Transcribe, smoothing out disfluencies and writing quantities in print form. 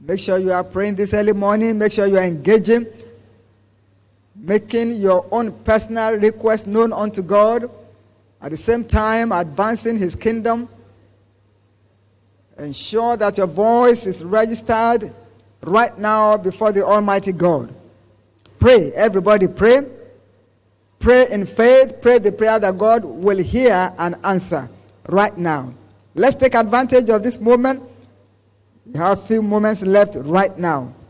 Make sure you are praying this early morning. Make sure you are engaging, making your own personal request known unto God. At the same time, advancing his kingdom. Ensure that your voice is registered right now before the Almighty God. Pray. Everybody pray. Pray in faith. Pray the prayer that God will hear and answer right now. Let's take advantage of this moment. We have a few moments left right now.